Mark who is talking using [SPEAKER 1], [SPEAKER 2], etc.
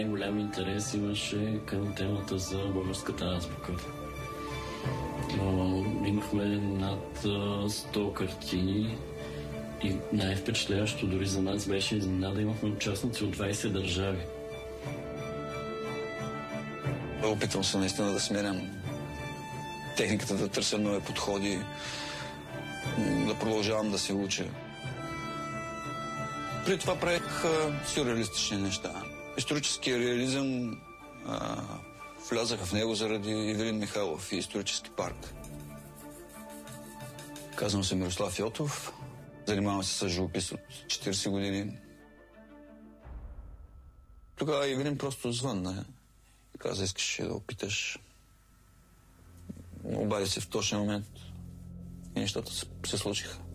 [SPEAKER 1] Голям интерес имаше към темата за българската азбука. Имахме над 100 картини и най-впечатляващо дори за нас беше изненада. Имахме участници от 20 държави.
[SPEAKER 2] Опитвам се наистина да сменям техниката, да търся нови подходи, да продължавам да се уча. При това правих сюрреалистични неща. Историческия реализъм влязах в него заради Ивелин Михайлов и Исторически парк. Казвам се Мирослав Йотов, занимавам се с живопис от 40 години. Тогава Ивелин просто звънна. Каза, искаш да опиташ. Обади се в точния момент и нещата се случиха.